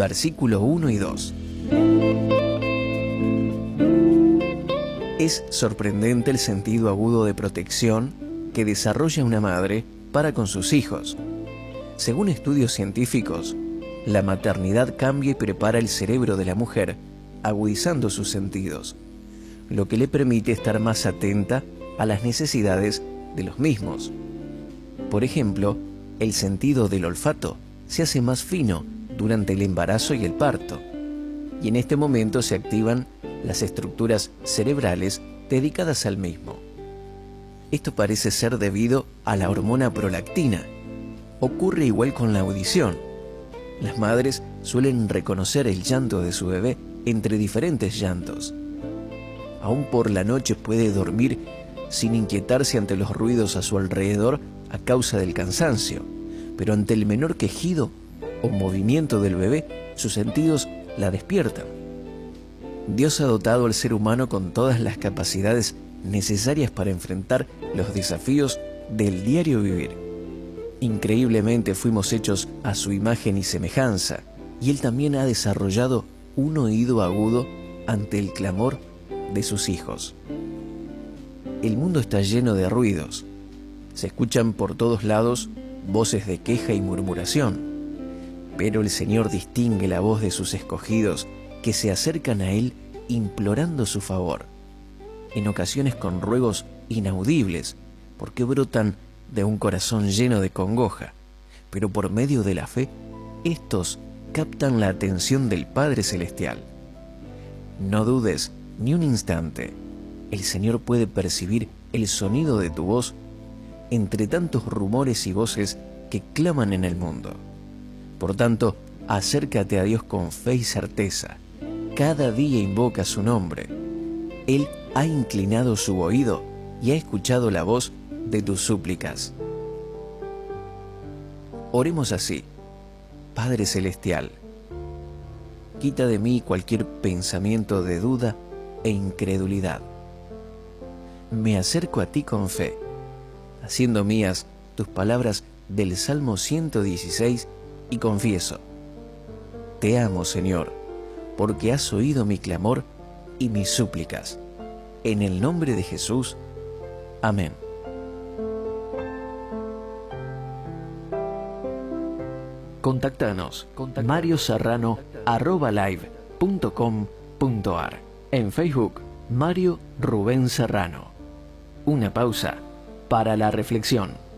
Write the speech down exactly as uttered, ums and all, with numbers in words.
versículos uno y dos. Es sorprendente el sentido agudo de protección que desarrolla una madre para con sus hijos. Según estudios científicos, la maternidad cambia y prepara el cerebro de la mujer, agudizando sus sentidos, lo que le permite estar más atenta a las necesidades de los mismos. Por ejemplo, el sentido del olfato se hace más fino durante el embarazo y el parto, y en este momento se activan las estructuras cerebrales dedicadas al mismo. Esto parece ser debido a la hormona prolactina. Ocurre igual con la audición. Las madres suelen reconocer el llanto de su bebé entre diferentes llantos. Aún por la noche puede dormir sin inquietarse ante los ruidos a su alrededor a causa del cansancio, pero ante el menor quejido o movimiento del bebé, sus sentidos la despiertan. Dios ha dotado al ser humano con todas las capacidades necesarias para enfrentar los desafíos del diario vivir. Increíblemente fuimos hechos a su imagen y semejanza, y Él también ha desarrollado un oído agudo ante el clamor de sus hijos. El mundo está lleno de ruidos. Se escuchan por todos lados voces de queja y murmuración, pero el Señor distingue la voz de sus escogidos que se acercan a Él implorando su favor, en ocasiones con ruegos inaudibles, porque brotan de un corazón lleno de congoja, pero por medio de la fe, estos captan la atención del Padre Celestial. No dudes ni un instante, el Señor puede percibir el sonido de tu voz entre tantos rumores y voces que claman en el mundo. Por tanto, acércate a Dios con fe y certeza. Cada día invoca su nombre. Él ha inclinado su oído y ha escuchado la voz de tus súplicas. Oremos así: Padre Celestial, quita de mí cualquier pensamiento de duda e incredulidad. Me acerco a ti con fe, haciendo mías tus palabras del Salmo ciento dieciséis y confieso: te amo, Señor, porque has oído mi clamor y mis súplicas. En el nombre de Jesús. Amén. Contactanos, mario serrano arroba live punto com punto ar. En Facebook, Mario Rubén Serrano. Una pausa para la reflexión.